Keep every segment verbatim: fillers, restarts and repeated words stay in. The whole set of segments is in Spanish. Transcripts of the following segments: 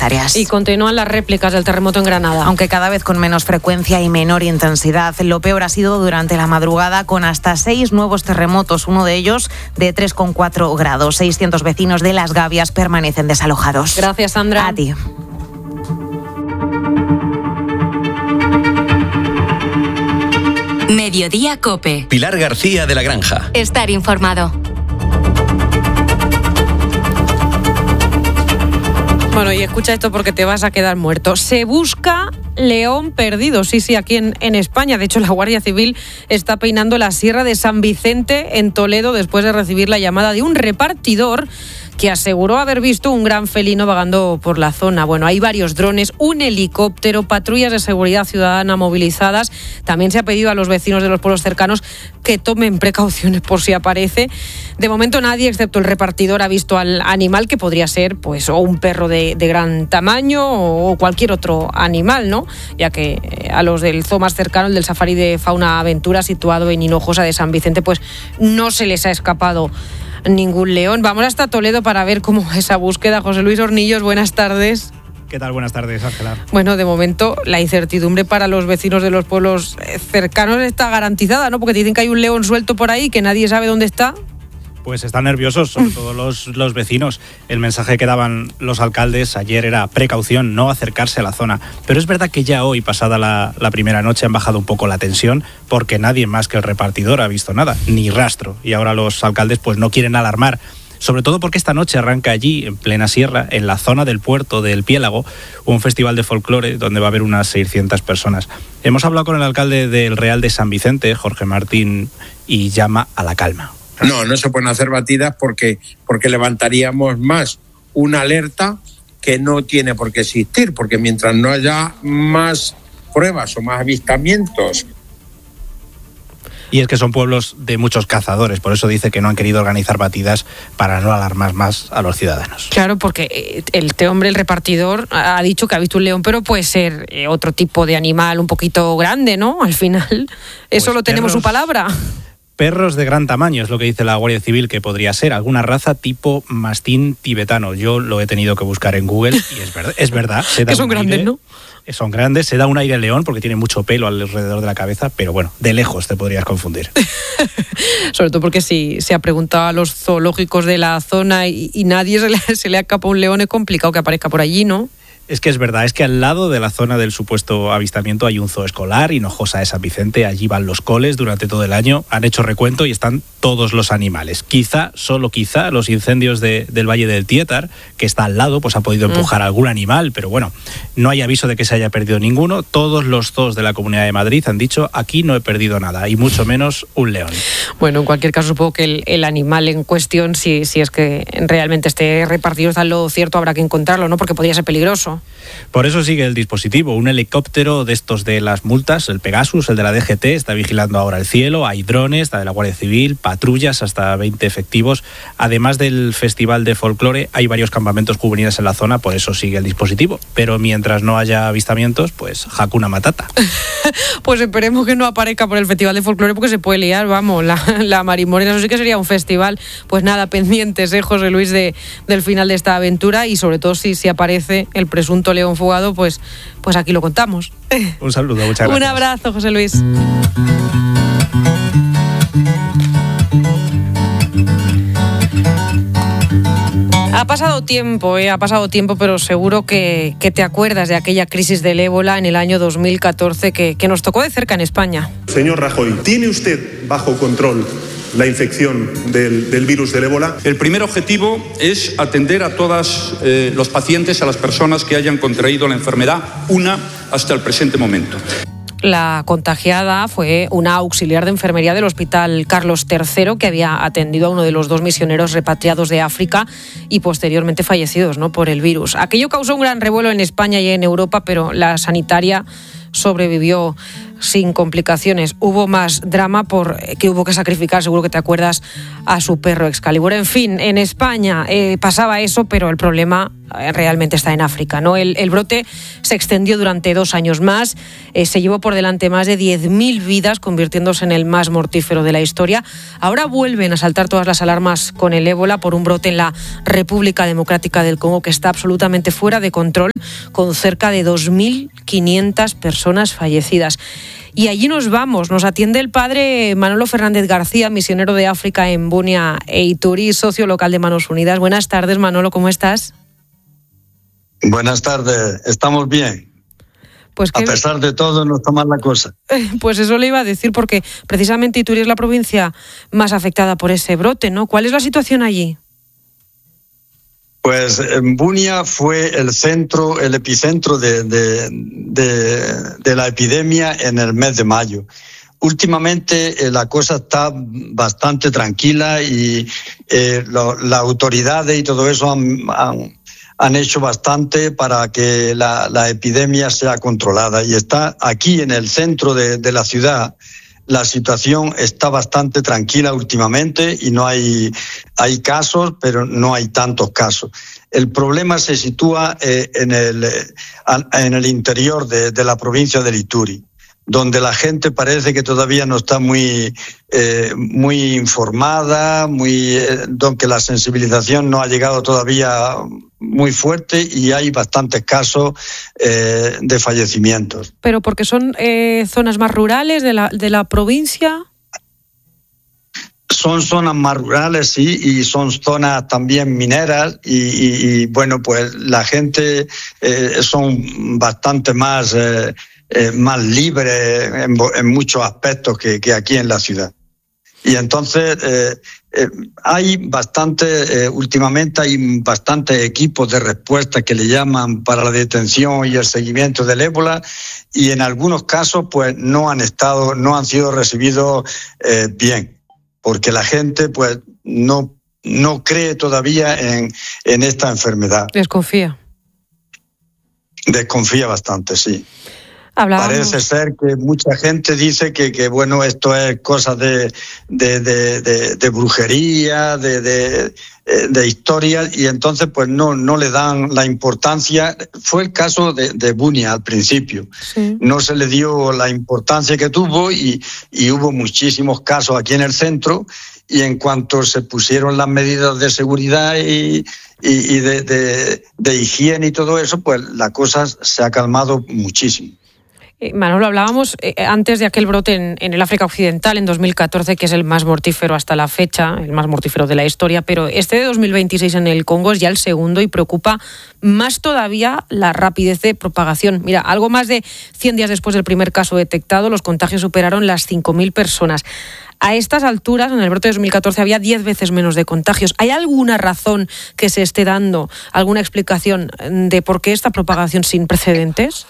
hectáreas. Y continúan las réplicas del terremoto en Granada. Aunque cada vez con menos frecuencia y menor intensidad. Lo peor ha sido durante la madrugada, con hasta seis nuevos terremotos, uno de ellos de tres coma cuatro grados. seiscientos vecinos de Las Gavias permanecen desalojados. Gracias, Sandra. A ti. Mediodía COPE. Pilar García de la Granja. Estar informado. Bueno, y escucha esto porque te vas a quedar muerto. Se busca león perdido, sí, sí, aquí en, en España. De hecho, la Guardia Civil está peinando la Sierra de San Vicente en Toledo después de recibir la llamada de un repartidor que aseguró haber visto un gran felino vagando por la zona. Bueno, hay varios drones, un helicóptero, patrullas de seguridad ciudadana movilizadas. También se ha pedido a los vecinos de los pueblos cercanos que tomen precauciones por si aparece. De momento nadie, excepto el repartidor, ha visto al animal, que podría ser pues o un perro de, de gran tamaño o cualquier otro animal, ¿no? Ya que a los del zoo más cercano, el del Safari de Fauna Aventura, situado en Hinojosa de San Vicente, pues no se les ha escapado ningún león. Vamos hasta Toledo para ver cómo es esa búsqueda. José Luis Hornillos, buenas tardes. ¿Qué tal? Buenas tardes, Ángela. Bueno, de momento la incertidumbre para los vecinos de los pueblos cercanos está garantizada, ¿no? Porque te dicen que hay un león suelto por ahí, que nadie sabe dónde está. Pues están nerviosos, sobre todo los, los vecinos. El mensaje que daban los alcaldes ayer era precaución, no acercarse a la zona. Pero es verdad que ya hoy, pasada la, la primera noche, han bajado un poco la tensión, porque nadie más que el repartidor ha visto nada, ni rastro. Y ahora los alcaldes pues no quieren alarmar. Sobre todo porque esta noche arranca allí, en plena sierra, en la zona del puerto del Piélago, un festival de folclore donde va a haber unas seiscientas personas. Hemos hablado con el alcalde del Real de San Vicente, Jorge Martín, y llama a la calma. No, no se pueden hacer batidas porque, porque levantaríamos más una alerta que no tiene por qué existir, porque mientras no haya más pruebas o más avistamientos. Y es que son pueblos de muchos cazadores, por eso dice que no han querido organizar batidas para no alarmar más a los ciudadanos. Claro, porque este hombre, el repartidor, ha dicho que ha visto un león, pero puede ser otro tipo de animal un poquito grande, ¿no? Al final, eso pues lo tenemos perros, su palabra. Perros de gran tamaño, es lo que dice la Guardia Civil, que podría ser alguna raza tipo mastín tibetano. Yo lo he tenido que buscar en Google y es verdad. Es verdad se da que son grandes, aire, ¿no? Son grandes, se da un aire león porque tiene mucho pelo alrededor de la cabeza, pero bueno, de lejos te podrías confundir. Sobre todo porque si se ha preguntado a los zoológicos de la zona y, y nadie se le, se le escapa un león, es complicado que aparezca por allí, ¿no? Es que es verdad, es que al lado de la zona del supuesto avistamiento hay un zoo escolar, Hinojosa de San Vicente, allí van los coles durante todo el año, han hecho recuento y están todos los animales. Quizá, solo quizá, los incendios de, del Valle del Tietar, que está al lado, pues ha podido empujar a algún animal, pero bueno, no hay aviso de que se haya perdido ninguno. Todos los zoos de la Comunidad de Madrid han dicho, aquí no he perdido nada, y mucho menos un león. Bueno, en cualquier caso, supongo que el, el animal en cuestión, si, si es que realmente este repartido está en lo cierto, habrá que encontrarlo, ¿no? Porque podría ser peligroso. Por eso sigue el dispositivo. Un helicóptero de estos de las multas, el Pegasus, el de la D G T, está vigilando ahora el cielo. Hay drones, la de la Guardia Civil, patrullas, hasta veinte efectivos. Además del festival de folclore, hay varios campamentos juveniles en la zona, por eso sigue el dispositivo. Pero mientras no haya avistamientos, pues Hakuna Matata. Pues esperemos que no aparezca por el festival de folclore, porque se puede liar, vamos, la, la Marimorena, eso sí que sería un festival. Pues nada, pendientes, ¿eh, José Luis, de, del final de esta aventura, y sobre todo si, si aparece el presunto león fugado, pues, pues aquí lo contamos. Un saludo, muchas gracias. Un abrazo, José Luis. Ha pasado tiempo, ¿eh? ha pasado tiempo, pero seguro que, que te acuerdas de aquella crisis del ébola en el año dos mil catorce que, que nos tocó de cerca en España. Señor Rajoy, ¿tiene usted bajo control la infección del, del virus del ébola? El primer objetivo es atender a todos eh, los pacientes, a las personas que hayan contraído la enfermedad, una hasta el presente momento. La contagiada fue una auxiliar de enfermería del Hospital Carlos tercero, que había atendido a uno de los dos misioneros repatriados de África y posteriormente fallecidos, ¿no?, por el virus. Aquello causó un gran revuelo en España y en Europa, pero la sanitaria sobrevivió sin complicaciones. Hubo más drama por que hubo que sacrificar, seguro que te acuerdas, a su perro Excalibur. En fin, en España eh, pasaba eso, pero el problema eh, realmente está en África, ¿no? El, el brote se extendió durante dos años más, eh, se llevó por delante más de diez mil vidas, convirtiéndose en el más mortífero de la historia. Ahora vuelven a saltar todas las alarmas con el ébola por un brote en la República Democrática del Congo que está absolutamente fuera de control, con cerca de dos mil quinientas personas fallecidas. Y allí nos vamos, nos atiende el padre Manolo Fernández García, misionero de África en Bunia e Ituri, socio local de Manos Unidas. Buenas tardes, Manolo, ¿cómo estás? Buenas tardes, estamos bien. Pues que, a pesar de todo, no está mal la cosa. Pues eso le iba a decir, porque precisamente Ituri es la provincia más afectada por ese brote, ¿no? ¿Cuál es la situación allí? Pues en Bunia fue el centro, el epicentro de, de, de, de la epidemia en el mes de mayo. Últimamente eh, la cosa está bastante tranquila y eh, lo, las autoridades y todo eso han, han, han hecho bastante para que la, la epidemia sea controlada. Y está aquí en el centro de, de la ciudad. La situación está bastante tranquila últimamente y no hay, hay casos, pero no hay tantos casos. El problema se sitúa eh, en, el, en el interior de, de la provincia de Ituri, donde la gente parece que todavía no está muy, eh, muy informada, muy, eh, donde la sensibilización no ha llegado todavía muy fuerte y hay bastantes casos eh, de fallecimientos. ¿Pero porque son eh, zonas más rurales de la, de la provincia? Son zonas más rurales, sí, y son zonas también mineras y, y, y bueno, pues la gente eh, son bastante más... Eh, Eh, más libre en, en muchos aspectos que, que aquí en la ciudad. Y entonces eh, eh, hay bastante, eh, últimamente hay bastantes equipos de respuesta que le llaman para la detención y el seguimiento del ébola, y en algunos casos pues no han estado, no han sido recibidos eh, bien, porque la gente pues no, no cree todavía en, en esta enfermedad. Desconfía. Desconfía bastante, sí. Hablábamos. Parece ser que mucha gente dice que, que bueno, esto es cosa de, de, de, de, de brujería, de, de, de historia, y entonces pues no, no le dan la importancia. Fue el caso de, de Bunia al principio. Sí. No se le dio la importancia que tuvo y, y hubo muchísimos casos aquí en el centro, y en cuanto se pusieron las medidas de seguridad y, y, y de, de, de higiene y todo eso, pues la cosa se ha calmado muchísimo. Manolo, hablábamos eh, antes de aquel brote en, en el África Occidental en dos mil catorce, que es el más mortífero hasta la fecha, el más mortífero de la historia, pero este de dos mil veintiséis en el Congo es ya el segundo y preocupa más todavía la rapidez de propagación. Mira, algo más de cien días después del primer caso detectado, los contagios superaron las cinco mil personas. A estas alturas, en el brote de dos mil catorce, había diez veces menos de contagios. ¿Hay alguna razón que se esté dando, alguna explicación de por qué esta propagación sin precedentes?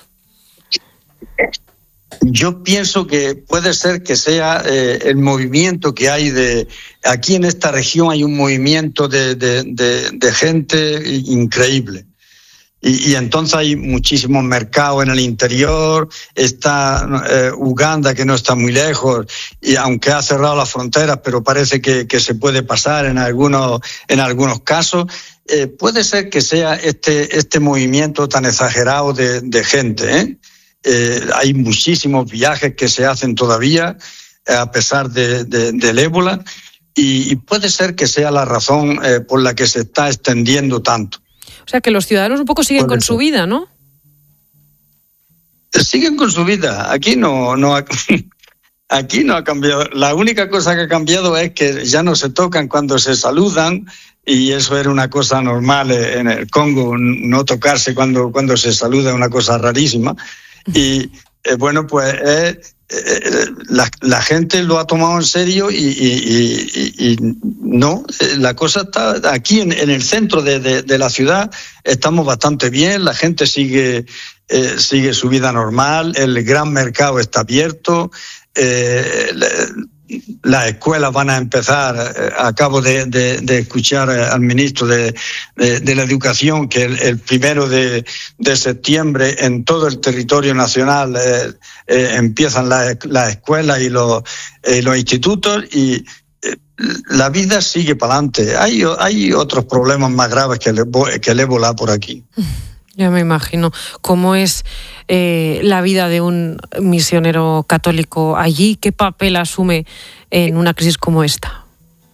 Yo pienso que puede ser que sea eh, el movimiento que hay de... Aquí en esta región hay un movimiento de, de, de, de gente increíble. Y, y entonces hay muchísimos mercados en el interior, está eh, Uganda, que no está muy lejos, y aunque ha cerrado las fronteras, pero parece que, que se puede pasar en algunos, en algunos casos. Eh, puede ser que sea este, este movimiento tan exagerado de, de gente, ¿eh? Eh, hay muchísimos viajes que se hacen todavía eh, a pesar de, de, del ébola, y, y puede ser que sea la razón eh, por la que se está extendiendo tanto. O sea, que los ciudadanos un poco siguen puede con ser. Su vida, ¿no? Siguen con su vida. Aquí no, no ha, aquí no ha cambiado. La única cosa que ha cambiado es que ya no se tocan cuando se saludan, y eso era una cosa normal en el Congo, no tocarse cuando, cuando se saluda es una cosa rarísima. Y eh, bueno, pues eh, eh, la, la gente lo ha tomado en serio y, y, y, y no, eh, la cosa está aquí en, en el centro de, de, de la ciudad, estamos bastante bien, la gente sigue, eh, sigue su vida normal, el gran mercado está abierto, eh, las escuelas van a empezar. Eh, acabo de, de, de escuchar al ministro de, de, de la Educación que el, el primero de, de septiembre en todo el territorio nacional eh, eh, empiezan las la escuelas y los, eh, los institutos, y eh, la vida sigue para adelante. Hay, hay otros problemas más graves que el, que el ébola por aquí. Ya me imagino cómo es eh, la vida de un misionero católico allí. ¿Qué papel asume en una crisis como esta?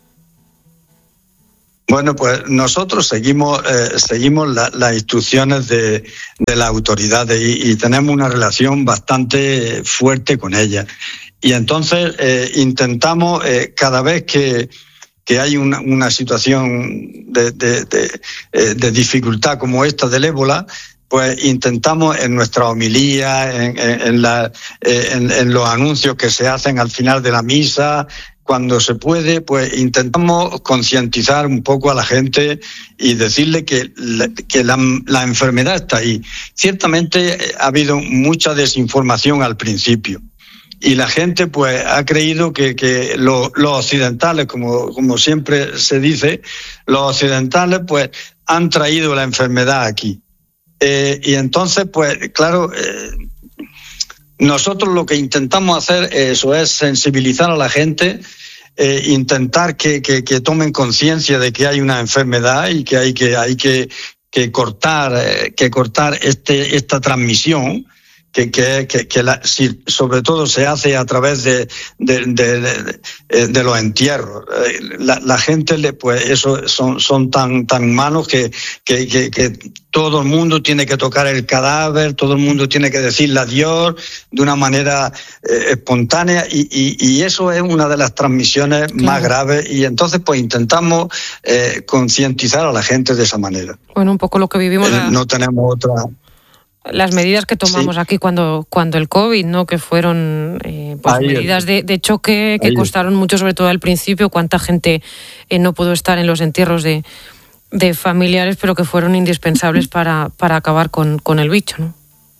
Bueno, pues nosotros seguimos eh, seguimos la, las instrucciones de, de las autoridades y, y tenemos una relación bastante fuerte con ellas. Y entonces eh, intentamos eh, cada vez que que hay una, una situación de, de, de, de dificultad como esta del ébola, pues intentamos en nuestra homilía, en, en, en, la, en, en los anuncios que se hacen al final de la misa, cuando se puede, pues intentamos concientizar un poco a la gente y decirle que, la, que la, la enfermedad está ahí. Ciertamente ha habido mucha desinformación al principio. Y la gente pues ha creído que, que lo, los occidentales, como, como siempre se dice, los occidentales pues han traído la enfermedad aquí. Eh, y entonces pues claro, eh, nosotros lo que intentamos hacer eso es sensibilizar a la gente, eh, intentar que, que, que tomen conciencia de que hay una enfermedad y que hay que, hay que, que cortar, eh, que cortar este, esta transmisión. Que, que, que, que la, si, sobre todo se hace a través de, de, de, de, de los entierros. La, la gente, le, pues eso son, son tan, tan malos que, que, que, que todo el mundo tiene que tocar el cadáver, todo el mundo tiene que decirle adiós de una manera eh, espontánea y, y, y eso es una de las transmisiones claro. más graves y entonces pues intentamos eh, concientizar a la gente de esa manera. Bueno, un poco lo que vivimos. Eh, no tenemos otra... Las medidas que tomamos sí. aquí cuando cuando el COVID, ¿no? Que fueron eh, pues medidas de, de choque que Ahí costaron es. mucho, sobre todo al principio. Cuánta gente eh, no pudo estar en los entierros de, de familiares, pero que fueron indispensables para, para acabar con, con el bicho, ¿no?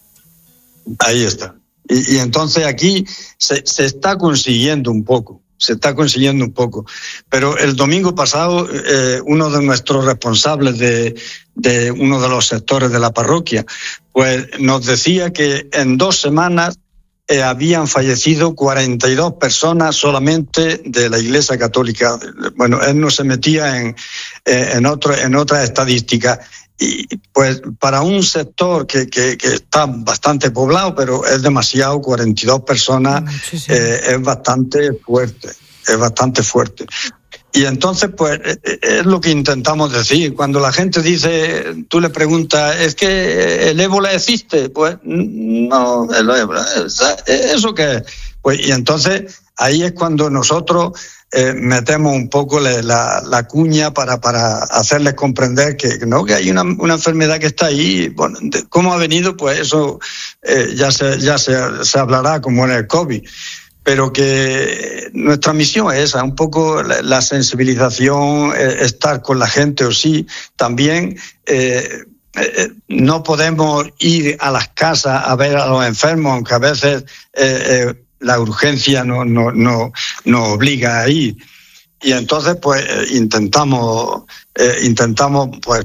Ahí está. Y, y entonces aquí se, se está consiguiendo un poco. Se está consiguiendo un poco. Pero el domingo pasado, eh, uno de nuestros responsables de, de uno de los sectores de la parroquia, pues nos decía que en dos semanas eh, habían fallecido cuarenta y dos personas solamente de la Iglesia Católica. Bueno, él no se metía en, eh, en, otro, en otras estadísticas. Y pues para un sector que, que, que está bastante poblado, pero es demasiado, cuarenta y dos personas, sí, sí. Eh, es bastante fuerte, es bastante fuerte. Y entonces, pues, es lo que intentamos decir. Cuando la gente dice, tú le preguntas, ¿es que el ébola existe? Pues, no, el ébola, ¿eso qué es? Pues, y entonces, ahí es cuando nosotros eh, metemos un poco la, la, la cuña para, para hacerles comprender que, no, que hay una, una enfermedad que está ahí. Bueno, de, ¿cómo ha venido? Pues eso eh, ya, se, ya se, se hablará como en el COVID. Pero que nuestra misión es esa, un poco la, la sensibilización, eh, estar con la gente o sí, también eh, eh, no podemos ir a las casas a ver a los enfermos, aunque a veces eh, eh, la urgencia no, no, no, nos obliga a ir. Y entonces pues eh, intentamos, eh, intentamos pues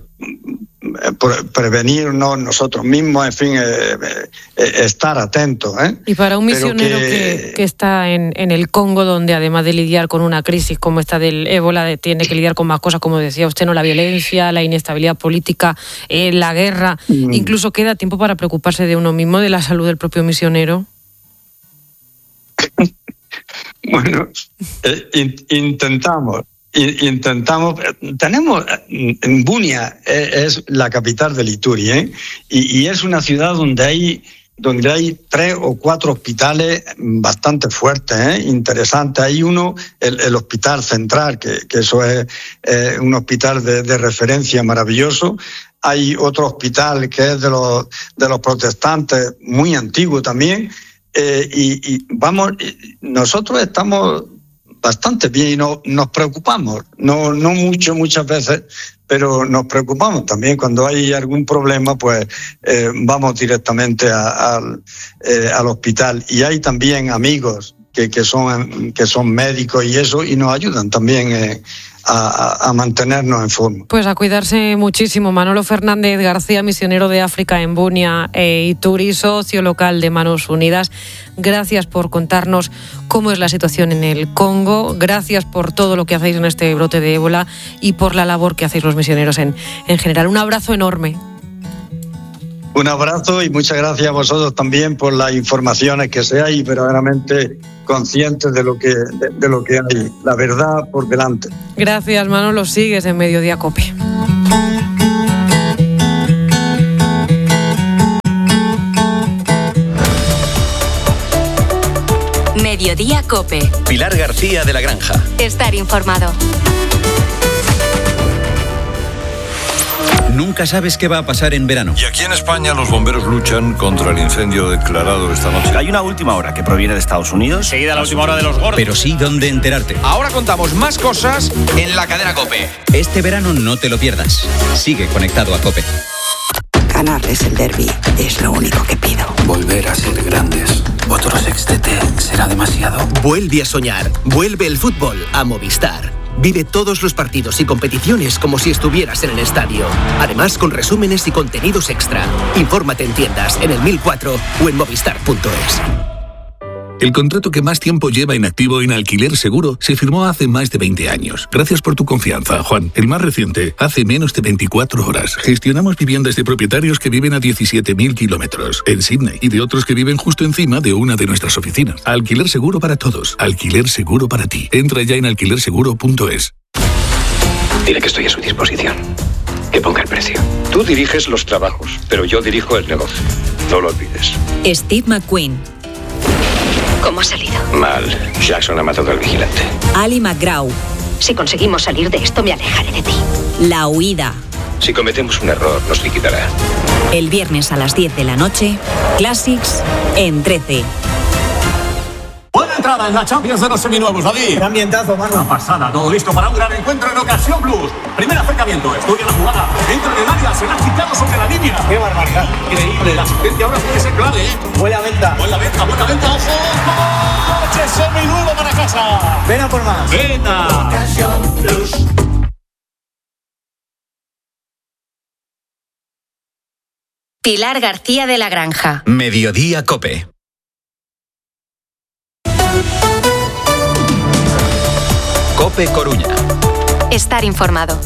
prevenirnos nosotros mismos, en fin, eh, eh, estar atentos. ¿eh? Y para un misionero que... Que, que está en, en el Congo, donde además de lidiar con una crisis como esta del ébola, tiene que lidiar con más cosas, como decía usted, no la violencia, la inestabilidad política, eh, la guerra, mm. incluso queda tiempo para preocuparse de uno mismo, de la salud del propio misionero. Bueno, eh, in, intentamos. Intentamos, tenemos, en Bunia es la capital de Ituri, ¿eh? y, y es una ciudad donde hay, donde hay tres o cuatro hospitales bastante fuertes, ¿eh? interesantes. Hay uno, el, el Hospital Central, que, que eso es eh, un hospital de, de referencia maravilloso. Hay otro hospital que es de los, de los protestantes, muy antiguo también, eh, y, y vamos, nosotros estamos bastante bien y no, nos preocupamos, no, no mucho muchas veces, pero nos preocupamos también cuando hay algún problema, pues eh, vamos directamente a, a, eh, al hospital. Y hay también amigos que, que, son, que son médicos y eso, y nos ayudan también eh, a, a mantenernos en forma. Pues a cuidarse muchísimo. Manolo Fernández García, misionero de África en Bunia, eh, Ituri, socio local de Manos Unidas. Gracias por contarnos cómo es la situación en el Congo. Gracias por todo lo que hacéis en este brote de ébola y por la labor que hacéis los misioneros en, en general. Un abrazo enorme. Un abrazo y muchas gracias a vosotros también por las informaciones que seáis verdaderamente conscientes de lo que, de, de lo que hay, la verdad por delante. Gracias, Manolo. Sigues en Mediodía COPE. Mediodía COPE. Pilar García de la Granja. Estar informado. Nunca sabes qué va a pasar en verano. Y aquí en España los bomberos luchan contra el incendio declarado esta noche. Hay una última hora que proviene de Estados Unidos. Seguida la última hora de los gordos. Pero sí dónde enterarte. Ahora contamos más cosas en la cadena COPE. Este verano no te lo pierdas. Sigue conectado a COPE. Ganarles el derbi es lo único que pido. Volver a ser grandes. Otro sextete será demasiado. Vuelve a soñar. Vuelve el fútbol a Movistar. Vive todos los partidos y competiciones como si estuvieras en el estadio. Además, con resúmenes y contenidos extra. Infórmate en tiendas, en el mil cuatro o en movistar punto es. El contrato que más tiempo lleva inactivo en Alquiler Seguro se firmó hace más de veinte años. Gracias por tu confianza, Juan. El más reciente, hace menos de veinticuatro horas. Gestionamos viviendas de propietarios que viven a diecisiete mil kilómetros en Sydney y de otros que viven justo encima de una de nuestras oficinas. Alquiler Seguro para todos. Alquiler Seguro para ti. Entra ya en alquiler seguro punto es. Dile que estoy a su disposición. Que ponga el precio. Tú diriges los trabajos, pero yo dirijo el negocio. No lo olvides. Steve McQueen. ¿Cómo ha salido? Mal. Jackson ha matado al vigilante. Ali McGraw. Si conseguimos salir de esto, me alejaré de ti. La huida. Si cometemos un error, nos liquidará. El viernes a las diez de la noche, Classics en trece. Buena entrada en la Champions de los seminuevos, David. Qué ambientazo, mano. Una pasada, todo listo para un gran encuentro en Ocasión Plus. Primer acercamiento, estudia la jugada. Dentro del área, se la ha quitado sobre la línea. Qué barbaridad. Increíble, la asistencia ahora puede ser clave, ¿eh? Buena venta. Buena venta, buena venta, ojo. ¡Coche seminuevo para casa! Ven a por más. Venta. Ocasión Plus. Pilar García de la Granja. Mediodía COPE. COPE Coruña. Estar informado.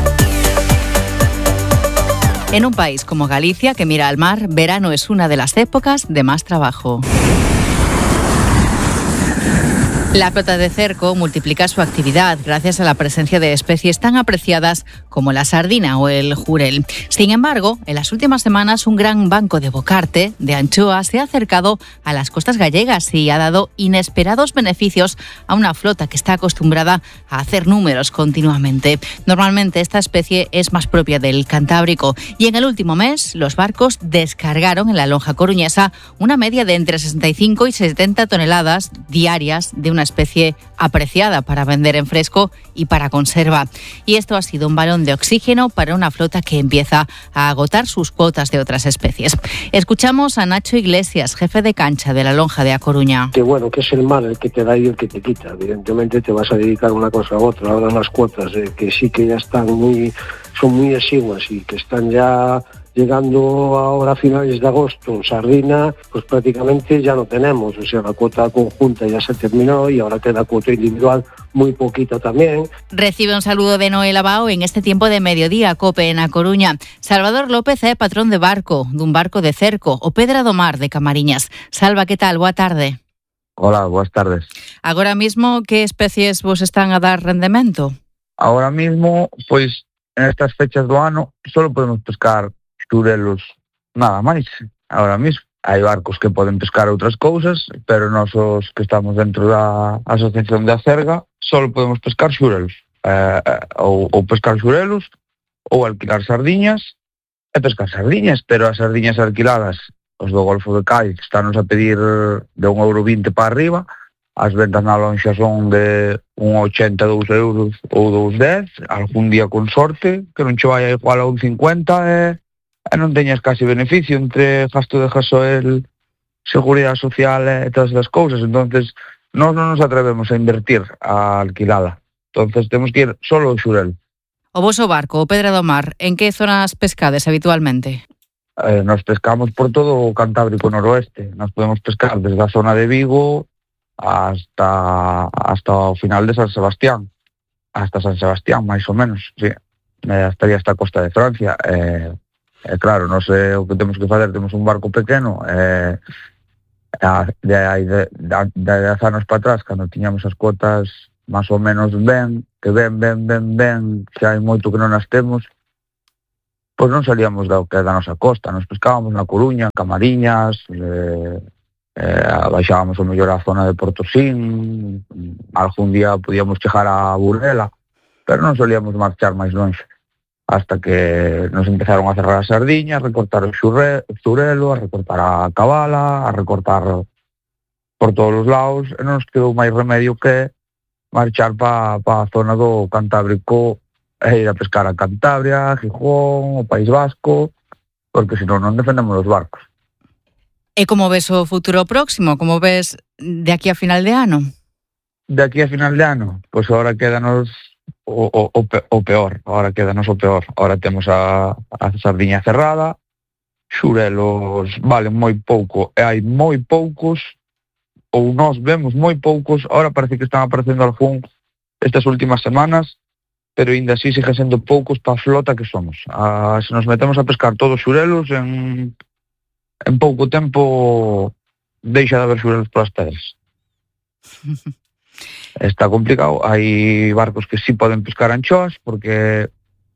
En un país como Galicia, que mira al mar, verano es una de las épocas de más trabajo. La flota de cerco multiplica su actividad gracias a la presencia de especies tan apreciadas como la sardina o el jurel. Sin embargo, en las últimas semanas un gran banco de bocarte, de anchoa, se ha acercado a las costas gallegas y ha dado inesperados beneficios a una flota que está acostumbrada a hacer números continuamente. Normalmente esta especie es más propia del Cantábrico y en el último mes los barcos descargaron en la lonja coruñesa una media de entre sesenta y cinco y setenta toneladas diarias de una especie apreciada para vender en fresco y para conserva. Y esto ha sido un balón de oxígeno para una flota que empieza a agotar sus cuotas de otras especies. Escuchamos a Nacho Iglesias, jefe de cancha de la lonja de A Coruña. Que bueno, que es el mar el que te da y el que te quita. Evidentemente te vas a dedicar una cosa a otra. Ahora las cuotas eh, que sí que ya están muy, son muy exiguas y que están ya llegando ahora a finales de agosto, sardina, pues prácticamente ya no tenemos, o sea, la cuota conjunta ya se terminó y ahora queda cuota individual muy poquita también. Recibe un saludo de Noel Abao en este tiempo de mediodía COPE en A Coruña. Salvador López é patrón de barco, dun barco de cerco, o Pedra do Mar de Camariñas. Salva, que tal? Boa tarde. Hola, boas tardes. Agora mismo, que especies vos están a dar rendemento? Ahora mismo, pois, en estas fechas do ano, solo podemos pescar xurelos, nada máis, ahora mismo. Hai barcos que poden pescar outras cousas, pero nós os que estamos dentro da Asociación de Acerga solo podemos pescar xurelos. Eh, ou, ou pescar xurelos, ou alquilar sardiñas, e pescar sardiñas, pero as sardiñas alquiladas, os do Golfo de Cádiz, estános a pedir de un euro vinte para arriba, as ventas na lonxa son de un ochenta e dous euros ou dous dez, algún día con sorte, que non che vai a igual a un cincuenta, e e non teñas casi beneficio entre gasto de gasoil, seguridade social e todas as cousas. Entonces, Nós non nos atrevemos a invertir a alquilada. Entonces temos que ir solo ao Xurel. O voso barco, o Pedra do Mar, en que zonas pescades habitualmente? Eh, nos pescamos por todo o Cantábrico noroeste. Nos podemos pescar desde a zona de Vigo hasta hasta o final de San Sebastián. Hasta San Sebastián, máis ou menos, sí. Eh, hasta hasta a costa de Francia. Eh, eh, claro, non sei o que temos que fazer. Temos un barco pequeno. Eh, de, de, de, de dez anos para atrás, cando tiñamos as cuotas máis ou menos ben, que ben, ben, ben, ben, xa hai moito que non as temos, pois non salíamos da, que da nosa costa, nos pescábamos na Coruña, Camariñas, eh, eh, baixábamos o mellor a zona de Portosín, algún día podíamos chegar a Burela, pero non solíamos marchar máis longe, hasta que nos empezaron a cerrar a Sardiña, a recortar o Xurelo, a recortar a Cabala, a recortar por todos os lados, e non nos quedou máis remedio que marchar para pa a zona do Cantábrico e ir a pescar a Cantabria, a Gijón, o País Vasco, porque senón non defendemos os barcos. E como ves o futuro próximo? Como ves de aquí a final de ano? De aquí a final de ano? Pois agora quédanos o, o, o peor, agora quédanos o peor. Agora temos a, a Sardiña cerrada, xurelos valen moi pouco e hai moi poucos, ou nós vemos moi poucos, ahora parece que están aparecendo algún estas últimas semanas, pero ainda así sigue sendo poucos para a flota que somos. Ah, se nos metemos a pescar todos xurelos, en, en pouco tempo deixa de haber xurelos polas pedras. Está complicado, hai barcos que sí poden pescar anchoas, porque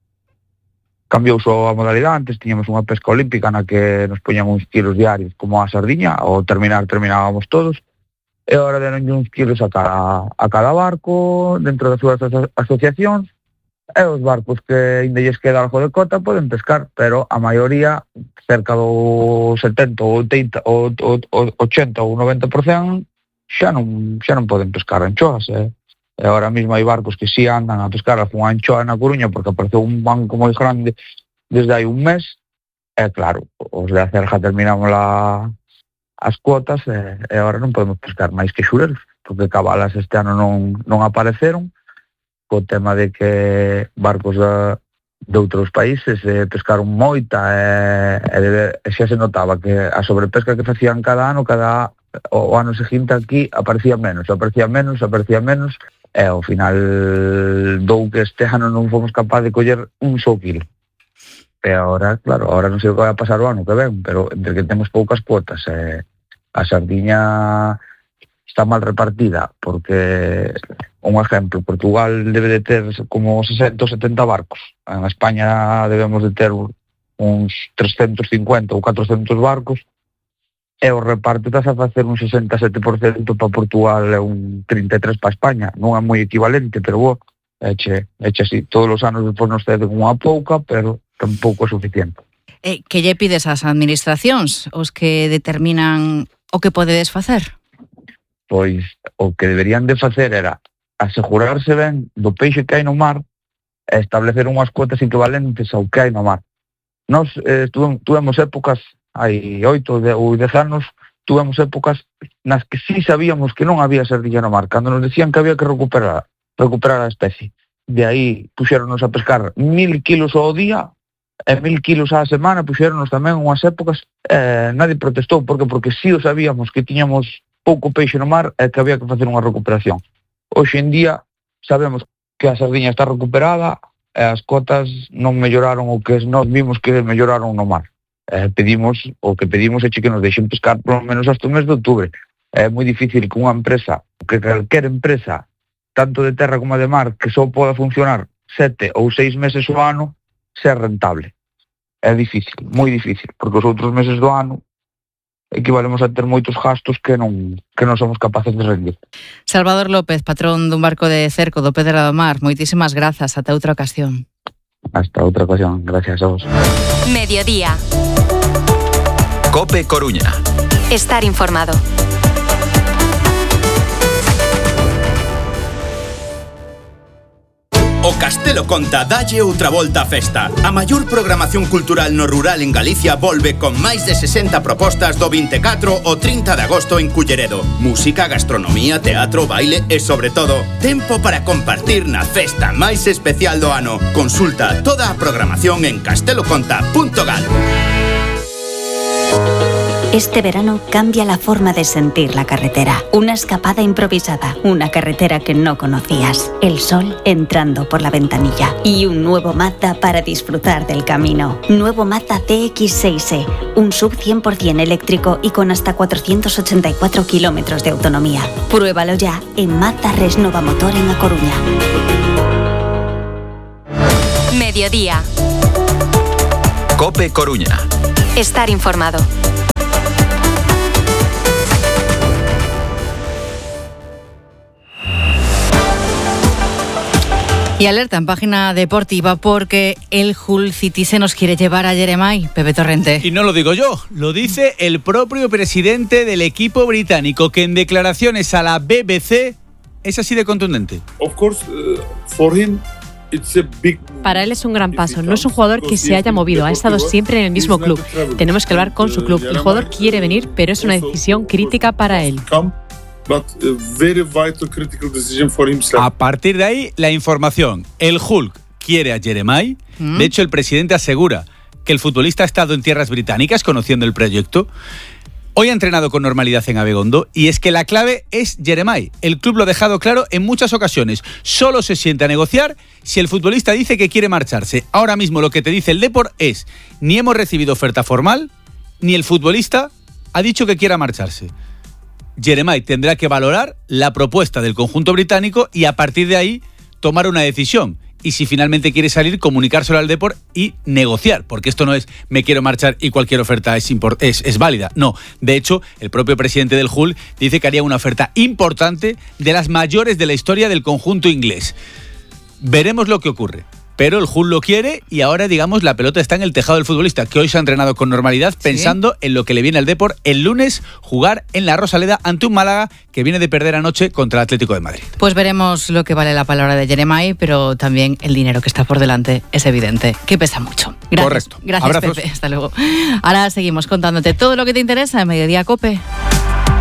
cambiou a modalidade. Antes tiñamos unha pesca olímpica na que nos poñan uns kilos diarios como a sardiña, ao terminar terminábamos todos, e agora deron uns kilos a cada, a cada barco dentro das súas asociacións, e os barcos que ainda lles queda algo de cota poden pescar, pero a maioría, cerca do setenta, oitenta, ochenta ou noventa por cento, xa non, xa non poden pescar anchoas. Eh? E agora mesmo hai barcos que si andan a pescar algunha anchoa na Coruña porque apareceu un banco moi grande desde hai un mes, e claro, os de Acerja terminamos la as cuotas e, e agora non podemos pescar máis que xurelos, porque cabalas este ano non, non apareceron, co tema de que barcos de, de outros países eh, pescaron moita e, e, de, e xa se notaba que a sobrepesca que facían cada ano, cada o, o ano seguinte aquí aparecía menos, aparecía menos, aparecía menos, e ao final dou que este ano non fomos capaz de coller un só kilo. E agora, claro, agora non sei o que vai a pasar o ano que ven, pero entre que temos poucas cuotas e eh, a sardiña está mal repartida, porque, un exemplo, Portugal debe de ter como sesenta ou setenta barcos. En España debemos de ter uns trescentos cincuenta ou catrocentos barcos, e o reparto está a facer un sesenta e sete por cento para Portugal e un trinta e tres por cento para España. Non é moi equivalente, pero bo, eche, eche así. Todos os anos despois nos ceden unha pouca, pero tampouco é suficiente. Eh, que lle pides ás administracións, os que determinan o que podedes facer? Pois o que deberían de facer era asegurarse ben do peixe que hai no mar e establecer unhas cuotas equivalentes ao que hai no mar. Nos eh, tuvemos épocas, hai oito ou dez anos, tuvemos épocas nas que sí sabíamos que non había sardiña no mar, cando nos decían que había que recuperar, recuperar a especie. De aí puxéronos a pescar mil kilos ao día, e mil kilos á semana, puxéronos tamén unhas épocas, eh, nadie protestou, porque porque si o sabíamos que tiñamos pouco peixe no mar e que había que facer unha recuperación. Hoxe en día sabemos que a sardiña está recuperada e as cotas non melloraron o que nós vimos que melloraron no mar. Eh, pedimos, o que pedimos é que nos deixen pescar polo menos hasta o mes de outubro. É moi difícil que unha empresa, que calquer empresa, tanto de terra como de mar, que só poda funcionar sete ou seis meses ao ano, ser rentable. É difícil, moi difícil, porque os outros meses do ano equivalemos a ter moitos gastos que non que non somos capaces de rendir. Salvador López, patrón dun barco de cerco do Pedra do Mar, moitísimas grazas, ata outra ocasión. Hasta outra ocasión, gracias a vos. Mediodía. COPE Coruña. Estar informado. O Castelo Conta dalle outra volta a festa. A maior programación cultural no rural en Galicia volve con máis de sesenta propostas do vinte e catro ao trinta de agosto en Culleredo. Música, gastronomía, teatro, baile e, sobre todo, tempo para compartir na festa máis especial do ano. Consulta toda a programación en casteloconta punto gal. Este verano cambia la forma de sentir la carretera. Una escapada improvisada, una carretera que no conocías, el sol entrando por la ventanilla y un nuevo Mazda para disfrutar del camino. Nuevo Mazda C X seis E, un sub cien por ciento eléctrico y con hasta cuatrocientos ochenta y cuatro kilómetros de autonomía. Pruébalo ya en Mazda Resnova Motor en A Coruña. Mediodía. COPE Coruña. Estar informado. Y alerta en página deportiva porque el Hull City se nos quiere llevar a Jeremai, Pepe Torrente. Y no lo digo yo, lo dice el propio presidente del equipo británico, que en declaraciones a la B B C es así de contundente. Of course, uh, for him it's a big... Para él es un gran paso. No es un jugador que se haya movido, ha estado siempre en el mismo club. Tenemos que hablar con su club. El jugador quiere venir, pero es una decisión crítica para él. But a very vital, critical decision for himself. A partir de ahí, la información. El Hulk quiere a Jeremai. Mm. De hecho, el presidente asegura que el futbolista ha estado en tierras británicas conociendo el proyecto. Hoy ha entrenado con normalidad en Abegondo y es que la clave es Jeremai. El club lo ha dejado claro en muchas ocasiones. Solo se sienta a negociar si el futbolista dice que quiere marcharse. Ahora mismo lo que te dice el Depor es: ni hemos recibido oferta formal, ni el futbolista ha dicho que quiera marcharse. Jeremai tendrá que valorar la propuesta del conjunto británico y a partir de ahí tomar una decisión. Y si finalmente quiere salir, comunicárselo al Depor y negociar, porque esto no es me quiero marchar y cualquier oferta es, import- es, es válida. No, de hecho, el propio presidente del Hull dice que haría una oferta importante, de las mayores de la historia del conjunto inglés. Veremos lo que ocurre. Pero el Hull lo quiere y ahora, digamos, la pelota está en el tejado del futbolista, que hoy se ha entrenado con normalidad, pensando ¿Sí? en lo que le viene al Depor el lunes, jugar en la Rosaleda ante un Málaga que viene de perder anoche contra el Atlético de Madrid. Pues veremos lo que vale la palabra de Jeremai, pero también el dinero que está por delante es evidente, que pesa mucho. Gracias. Correcto. Gracias, Abrazos. Pepe. Hasta luego. Ahora seguimos contándote todo lo que te interesa en Mediodía COPE.